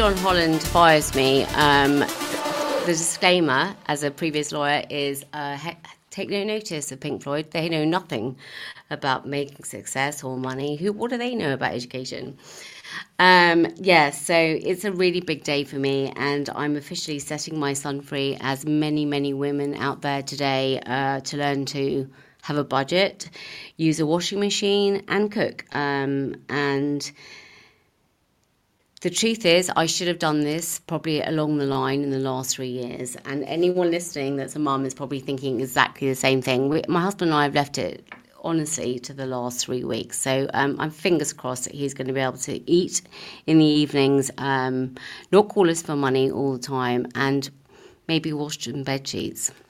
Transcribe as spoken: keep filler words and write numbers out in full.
John Holland fires me, um, the disclaimer as a previous lawyer is uh, he- take no notice of Pink Floyd. They know nothing about making success or money. Who? What do they know about education? Um, yeah, so it's a really big day for me, and I'm officially setting my son free, as many, many women out there today, uh, to learn to have a budget, use a washing machine, and cook. Um, and the truth is, I should have done this probably along the line in the last three years. And anyone listening that's a mum is probably thinking exactly the same thing. We, my husband and I have left it, honestly, to the last three weeks. So um, I'm fingers crossed that he's going to be able to eat in the evenings, um, not call us for money all the time, and maybe wash some bed sheets.